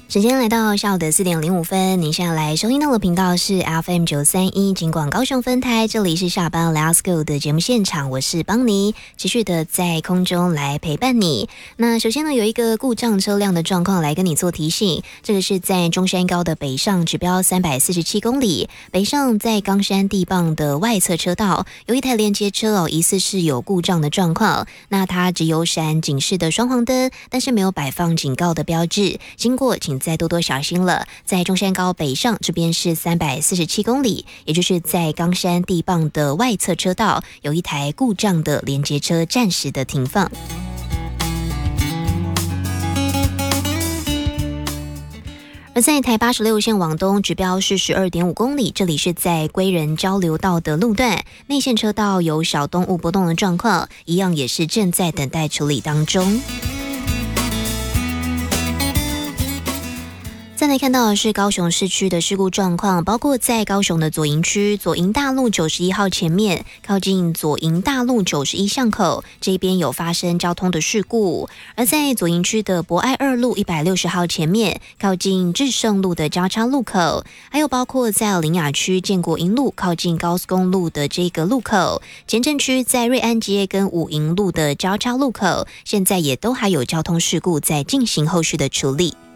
时间来到下午的4:05，您现在来收听到的频道是 FM931 金广高雄分台，这里是下班 Let's Go 的节目现场，我是邦尼，持续的在空中来陪伴你。那首先呢，有一个故障车辆的状况来跟你做提醒，这个是在中山高的北上指标347公里，北上在冈山地磅的外侧车道，有一台连接车疑似是有故障的状况，那它只有闪警示的双黄灯，但是没有摆放警告的标志，经过请再多多小心了。在中山高北上这边是347公里，也就是在冈山地磅的外侧车道，有一台故障的连接车暂时的停放。而在台86线往东指标是12.5公里，这里是在归仁交流道的路段，内线车道有小动物波动的状况，一样也是正在等待处理当中。再来看到的是高雄市区的事故状况，包括在高雄的左营区左营大路91号前面，靠近左营大路91巷口这边有发生交通的事故；而在左营区的博爱2路160号前面，靠近至圣路的交叉路口，还有包括在苓雅区建国营路靠近高速公路的这个路口，前镇区在瑞安街跟武营路的交叉路口，现在也都还有交通事故在进行后续的处理。